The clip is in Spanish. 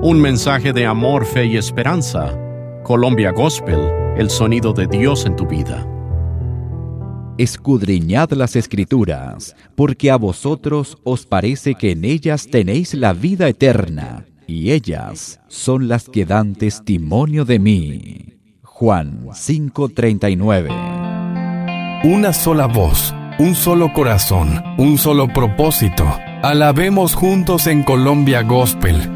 Un mensaje de amor, fe y esperanza. Colombia Gospel, el sonido de Dios en tu vida. Escudriñad las Escrituras, porque a vosotros os parece que en ellas tenéis la vida eterna, y ellas son las que dan testimonio de mí. Juan 5:39. Una sola voz, un solo corazón, un solo propósito. Alabemos juntos en Colombia Gospel,